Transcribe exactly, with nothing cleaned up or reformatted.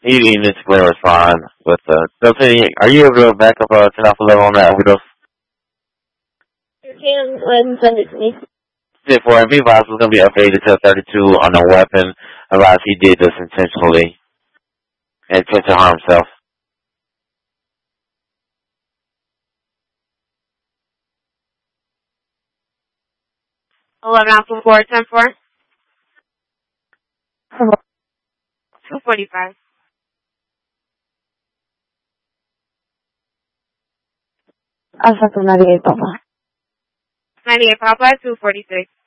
He didn't even respond. But uh, Delphine, are you able to back up uh, ten off eleven on that overdose? You can go ahead and send it to me. ten four, and B-Boss is going to be updated to thirty-two on the weapon. Unless he did this intentionally. Intent to harm himself. eleven Alpha four, ten four. two forty-five. Alpha two ninety-eight, Papa. ninety-eight Papa, two forty-six.